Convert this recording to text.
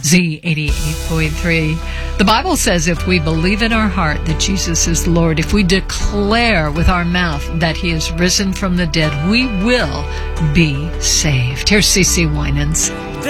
Z88.3. The Bible says if we believe in our heart that Jesus is Lord, if we declare with our mouth that He is risen from the dead, we will be saved. Here's CeCe Winans.